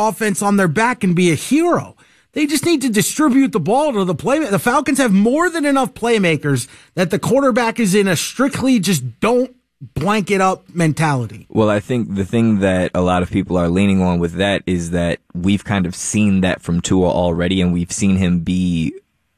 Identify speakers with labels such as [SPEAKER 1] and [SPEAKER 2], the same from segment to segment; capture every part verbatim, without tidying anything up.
[SPEAKER 1] offense on their back and be a hero. They just need to distribute the ball to the playmaker. The Falcons have more than enough playmakers that the quarterback is in a strictly just don't blanket up mentality.
[SPEAKER 2] Well, I think the thing that a lot of people are leaning on with that is that we've kind of seen that from Tua already, and we've seen him be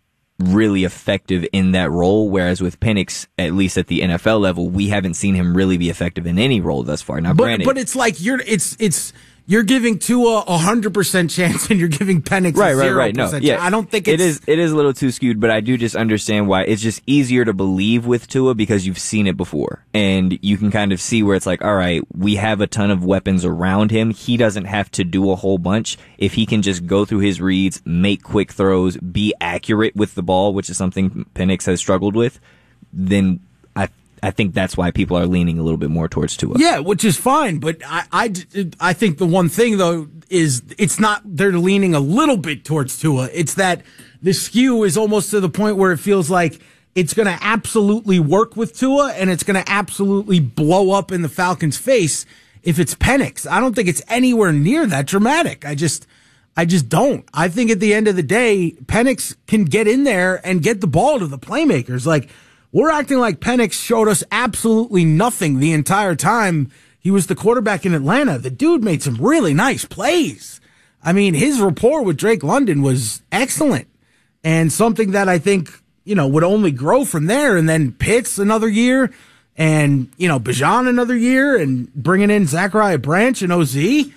[SPEAKER 2] really effective in that role, whereas with Penix, at least at the N F L level, we haven't seen him really be effective in any role thus far. Now,
[SPEAKER 1] but,
[SPEAKER 2] granted,
[SPEAKER 1] but it's like you're it's it's you're giving Tua a hundred percent chance, and you're giving Penix
[SPEAKER 2] right,
[SPEAKER 1] a
[SPEAKER 2] right,
[SPEAKER 1] zero
[SPEAKER 2] right. No,
[SPEAKER 1] percent
[SPEAKER 2] yeah,
[SPEAKER 1] chance. I don't think it's,
[SPEAKER 2] it is. It is a little too skewed, but I do just understand why it's just easier to believe with Tua because you've seen it before, and you can kind of see where it's like, all right, we have a ton of weapons around him. He doesn't have to do a whole bunch. If he can just go through his reads, make quick throws, be accurate with the ball, which is something Penix has struggled with, then I. I think that's why people are leaning a little bit more towards Tua.
[SPEAKER 1] Yeah, which is fine, but I, I, I think the one thing, though, is it's not they're leaning a little bit towards Tua. It's that the skew is almost to the point where it feels like it's going to absolutely work with Tua, and it's going to absolutely blow up in the Falcons' face if it's Penix. I don't think it's anywhere near that dramatic. I just... I just don't. I think at the end of the day, Penix can get in there and get the ball to the playmakers. Like, we're acting like Penix showed us absolutely nothing the entire time he was the quarterback in Atlanta. The dude made some really nice plays. I mean, his rapport with Drake London was excellent and something that I think, you know, would only grow from there. And then Pitts another year and, you know, Bijan another year and bringing in Zachariah Branch and O Z.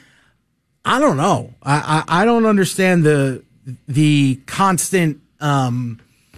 [SPEAKER 1] I don't know. I, I, I don't understand the, the constant, um,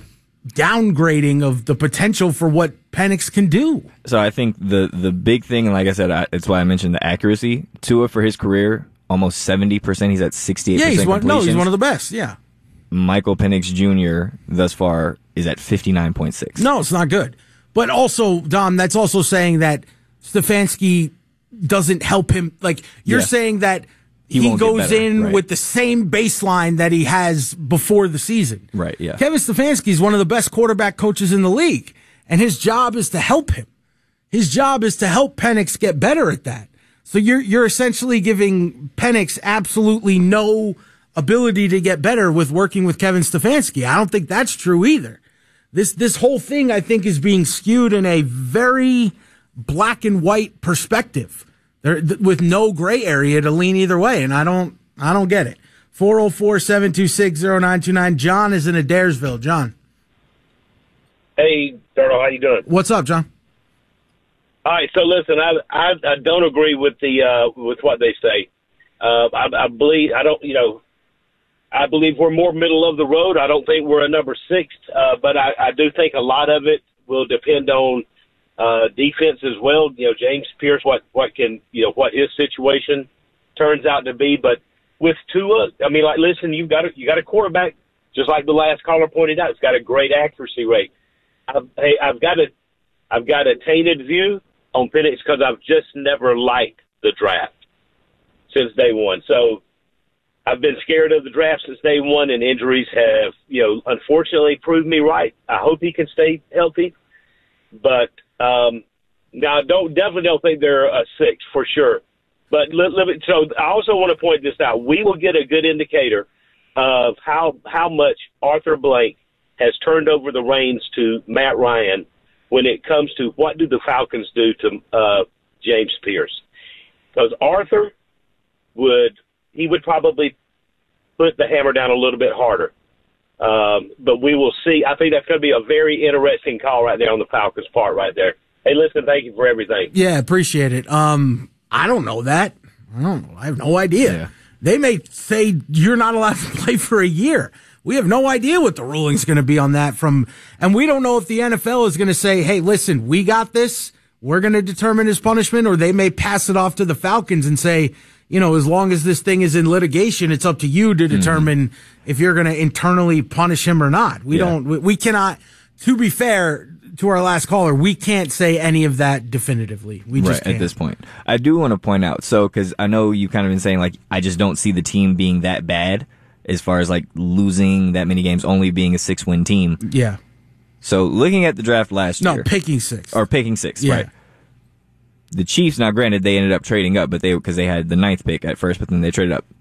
[SPEAKER 1] downgrading of the potential for what Penix can do.
[SPEAKER 2] So I think the the big thing, and like I said, I, it's why I mentioned the accuracy. Tua for his career, almost seventy percent. He's at sixty-eight percent
[SPEAKER 1] yeah, he's one,
[SPEAKER 2] completions.
[SPEAKER 1] No, he's one of the best, yeah.
[SPEAKER 2] Michael Penix Junior thus far is at fifty-nine point six.
[SPEAKER 1] No, it's not good. But also, Dom, that's also saying that Stefanski doesn't help him. Like, you're
[SPEAKER 2] yeah.
[SPEAKER 1] saying that
[SPEAKER 2] He,
[SPEAKER 1] he goes
[SPEAKER 2] better,
[SPEAKER 1] in
[SPEAKER 2] right.
[SPEAKER 1] with the same baseline that he has before the season.
[SPEAKER 2] Right, yeah.
[SPEAKER 1] Kevin Stefanski is one of the best quarterback coaches in the league, and his job is to help him. His job is to help Penix get better at that. So you're you're essentially giving Penix absolutely no ability to get better with working with Kevin Stefanski. I don't think that's true either. This this whole thing, I think, is being skewed in a very black and white perspective. There, with no gray area to lean either way, and I don't, I don't get it. four oh four, seven two six, oh nine two nine. John is in Adairsville. John.
[SPEAKER 3] Hey, Darnell, how you doing?
[SPEAKER 1] What's up, John?
[SPEAKER 3] All right, so listen, I I, I don't agree with the uh, with what they say. Uh, I, I believe I don't, you know, I believe we're more middle of the road. I don't think we're a number six, uh, but I, I do think a lot of it will depend on Uh, defense as well. You know, James Pierce, what, what can, you know, what his situation turns out to be. But with Tua, I mean, like, listen, you've got a, you got a quarterback, just like the last caller pointed out, it's got a great accuracy rate. I've, hey, I've got a, I've got a tainted view on Penix because I've just never liked the draft since day one. So I've been scared of the draft since day one, and injuries have, you know, unfortunately proved me right. I hope he can stay healthy. But um, now, I don't definitely don't think they're a six for sure. But let, let me, so I also want to point this out. We will get a good indicator of how how much Arthur Blank has turned over the reins to Matt Ryan when it comes to what do the Falcons do to uh, James Pierce. Because Arthur would he would probably put the hammer down a little bit harder. Um, but we will see. I think that's going to be a very interesting call right there on the Falcons' part right there. Hey, listen, thank you for everything.
[SPEAKER 1] Yeah, appreciate it. Um, I don't know that. I don't know. I have no idea.
[SPEAKER 2] Yeah.
[SPEAKER 1] They may say you're not allowed to play for a year. We have no idea what the ruling's going to be on that from, and we don't know if the N F L is going to say, hey, listen, we got this. We're going to determine his punishment, or they may pass it off to the Falcons and say, you know, as long as this thing is in litigation, it's up to you to determine mm-hmm. if you're going to internally punish him or not. We yeah. don't, we, we cannot, to be fair to our last caller, we can't say any of that definitively. We just
[SPEAKER 2] right,
[SPEAKER 1] can't.
[SPEAKER 2] At this point. I do want to point out, so, cause I know you kind of been saying, like, I just don't see the team being that bad as far as, like, losing that many games, only being a six win team.
[SPEAKER 1] Yeah.
[SPEAKER 2] So looking at the draft last
[SPEAKER 1] no,
[SPEAKER 2] year.
[SPEAKER 1] No, picking six.
[SPEAKER 2] Or picking six,
[SPEAKER 1] yeah.
[SPEAKER 2] right. The Chiefs, now granted, they ended up trading up, but they because they had the ninth pick at first, but then they traded up.